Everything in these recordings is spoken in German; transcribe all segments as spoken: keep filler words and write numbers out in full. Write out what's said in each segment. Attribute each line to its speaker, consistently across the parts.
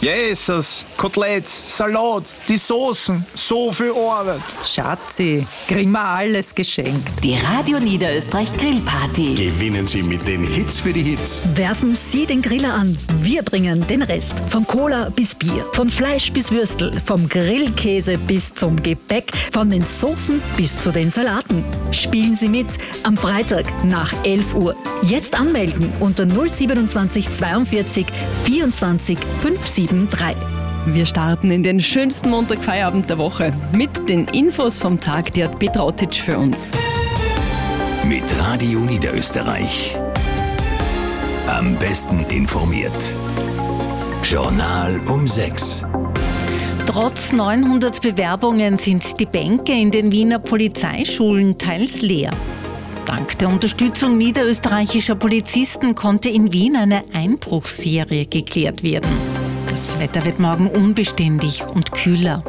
Speaker 1: Jesus, Koteletts, Salat, die Soßen, so viel Arbeit.
Speaker 2: Schatzi, kriegen wir alles geschenkt.
Speaker 3: Die Radio Niederösterreich Grillparty.
Speaker 4: Gewinnen Sie mit den Hits für die Hits.
Speaker 5: Werfen Sie den Griller an. Wir bringen den Rest. Von Cola bis Bier, von Fleisch bis Würstel, vom Grillkäse bis zum Gebäck, von den Soßen bis zu den Salaten. Spielen Sie mit am Freitag nach elf Uhr. Jetzt anmelden unter null siebenundzwanzig zweiundvierzig vierundzwanzig fünfhundertdrei.
Speaker 6: Wir starten in den schönsten Montagfeierabend der Woche mit den Infos vom Tag, die hat Petrautic für uns.
Speaker 4: Mit Radio Niederösterreich. Am besten informiert. Journal um sechs.
Speaker 7: Trotz neunhundert Bewerbungen sind die Bänke in den Wiener Polizeischulen teils leer. Dank der Unterstützung niederösterreichischer Polizisten konnte in Wien eine Einbruchsserie geklärt werden. Das Wetter wird morgen unbeständig und kühler.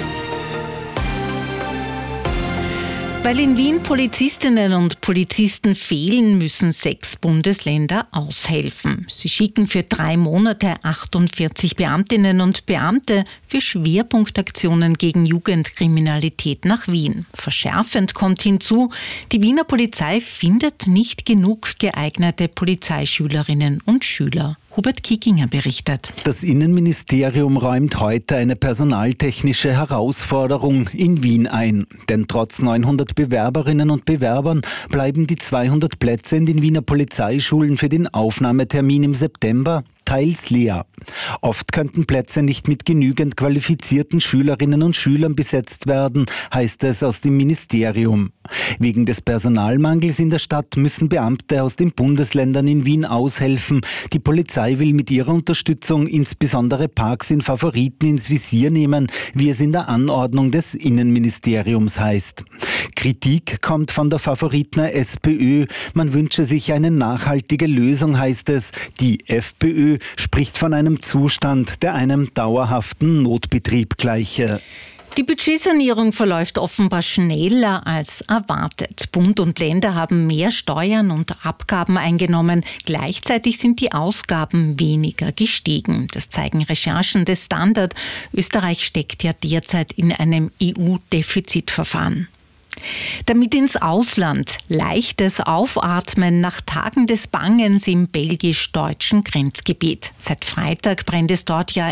Speaker 7: Weil in Wien Polizistinnen und Polizisten fehlen, müssen sechs Bundesländer aushelfen. Sie schicken für drei Monate achtundvierzig Beamtinnen und Beamte für Schwerpunktaktionen gegen Jugendkriminalität nach Wien. Verschärfend kommt hinzu, die Wiener Polizei findet nicht genug geeignete Polizeischülerinnen und Schüler. Hubert Kickinger berichtet.
Speaker 8: Das Innenministerium räumt heute eine personaltechnische Herausforderung in Wien ein. Denn trotz neunhundert Bewerberinnen und Bewerbern bleiben die zweihundert Plätze in den Wiener Polizeischulen für den Aufnahmetermin im September teils leer. Oft könnten Plätze nicht mit genügend qualifizierten Schülerinnen und Schülern besetzt werden, heißt es aus dem Ministerium. Wegen des Personalmangels in der Stadt müssen Beamte aus den Bundesländern in Wien aushelfen. Die Polizei will mit ihrer Unterstützung insbesondere Parks in Favoriten ins Visier nehmen, wie es in der Anordnung des Innenministeriums heißt. Kritik kommt von der Favoritner SPÖ. Man wünsche sich eine nachhaltige Lösung, heißt es. Die FPÖ spricht von einem Zustand, der einem dauerhaften Notbetrieb gleiche.
Speaker 7: Die Budgetsanierung verläuft offenbar schneller als erwartet. Bund und Länder haben mehr Steuern und Abgaben eingenommen. Gleichzeitig sind die Ausgaben weniger gestiegen. Das zeigen Recherchen des Standard. Österreich steckt ja derzeit in einem E U-Defizitverfahren. Damit ins Ausland. Leichtes Aufatmen nach Tagen des Bangens im belgisch-deutschen Grenzgebiet. Seit Freitag brennt es dort ja